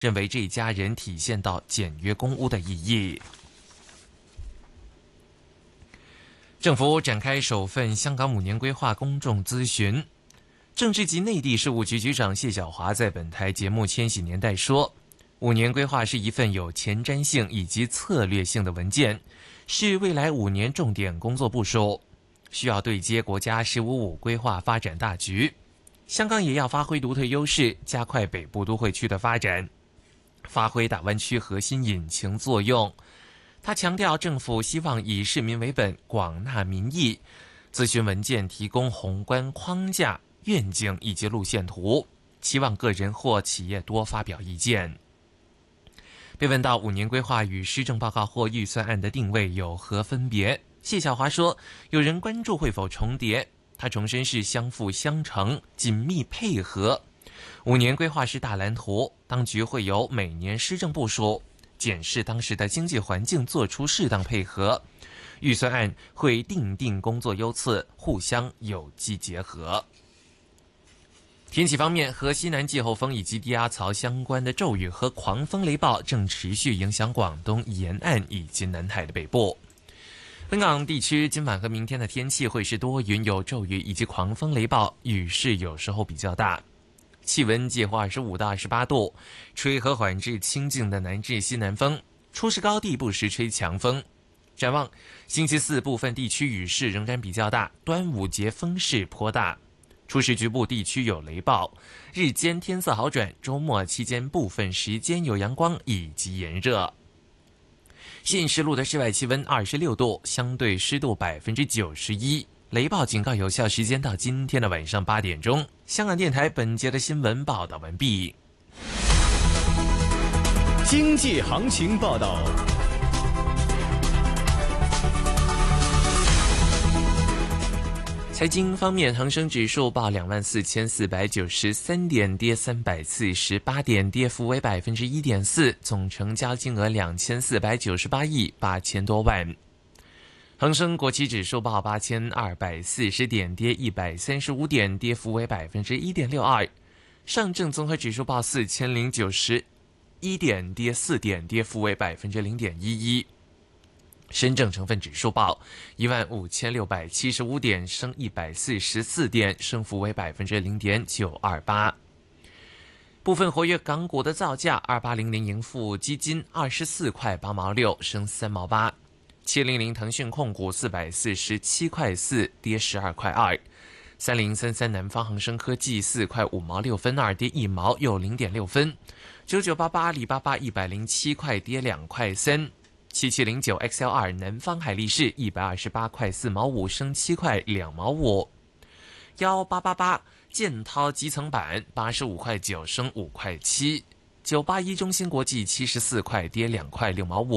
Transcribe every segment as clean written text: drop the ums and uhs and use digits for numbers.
认为这一家人体现到简约公屋的意义。政府展开首份香港5年规划公众咨询。政治及内地事务局局长谢晓华在本台节目《千禧年代》说，5年规划是一份有前瞻性以及策略性的文件，是未来5年重点工作部署，需要对接国家“15+5”规划发展大局。香港也要发挥独特优势，加快北部都会区的发展，发挥大湾区核心引擎作用。他强调，政府希望以市民为本，广纳民意。咨询文件提供宏观框架、愿景以及路线图，期望个人或企业多发表意见。被问到5年规划与施政报告或预算案的定位有何分别，谢晓华说，有人关注会否重叠，他重申是相辅相成、紧密配合。5年规划是大蓝图，当局会由每年施政部署，检视当时的经济环境，做出适当配合。预算案会定工作优次，互相有机结合。天气方面，和西南季候风以及低压槽相关的骤雨和狂风雷暴正持续影响广东沿岸以及南海的北部。本港地区今晚和明天的天气会是多云有骤雨以及狂风雷暴，雨势有时候比较大。气温介乎25到28度，吹和缓至清劲的南至西南风，初时高地不时吹强风。展望星期四部分地区雨势仍然比较大，端午节风势颇大。初时局部地区有雷暴，日间天色好转，周末期间部分时间有阳光以及炎热。现时录的室外气温26度，相对湿度91%。雷暴警告有效时间到今天的晚上8点钟。香港电台本节的新闻报道完毕。 经济行情报道。 财经方面，恒生指数报24,493点，跌348点，跌幅为1.4%，总成交金额2498亿8千多万。恒生国企指数报8240点，跌135点，跌幅为1.62%。上证综合指数报4091点，跌4点，跌幅为0.11%。深证成分指数报15675点，升144点，升幅为0.928%。部分活跃港股的造价：2800盈富基金24块8毛6，升3毛8。700腾讯控股447块4，跌12块2。3033南方恒生科技4块5毛6分2，跌1毛又0.6分。9988阿里巴巴107块，跌2块3。7709 XL2 南方海力士128块4毛5，升7块2毛5。1888建滔基层板85块9，升5块7。981中芯国际74块，跌2块6毛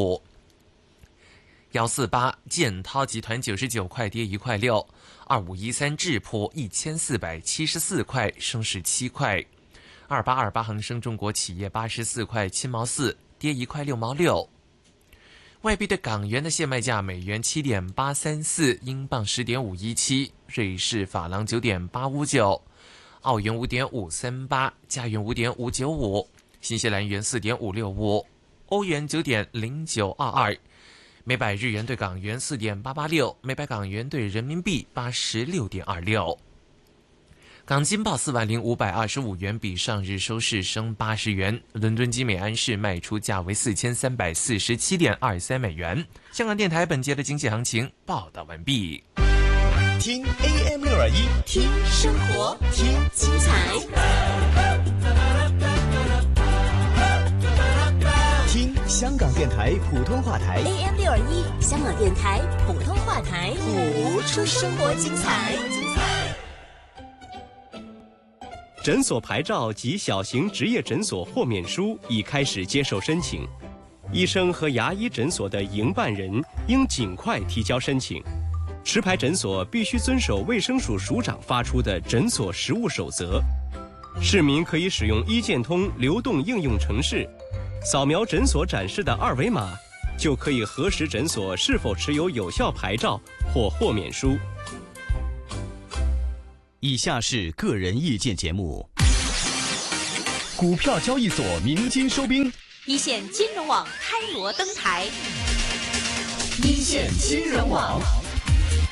5。148建滔集团99块，跌1块6。2513智普1474块，升17块。2828恒生中国企业84块7毛4，跌1块6毛6。外币对港元的现卖价：美元7.834，英镑10.517，瑞士法郎9.859，澳元5.538，加元5.595，新西兰元4.565，欧元9.0922，每百日元对港元4.886，每百港元对人民币86.26。港金报40525元，比上日收市升80元。伦敦金每安士卖出价为4347.23美元。香港电台本节的经济行情报道完毕。 听 AM621， 听生活，听精彩， 听香港电台普通话台 AM621，香港电台普通话台， 谱出生活精彩。诊所牌照及小型执业诊所豁免书已开始接受申请，医生和牙医诊所的营办人应尽快提交申请。持牌诊所必须遵守卫生署署长发出的诊所实务守则。市民可以使用医健通流动应用程式，扫描诊所展示的2维码，就可以核实诊所是否持有有效牌照或豁免书。 以下是个人意见节目。 股票交易所鸣金收兵， 一线金融网开锣登台， 一线金融网。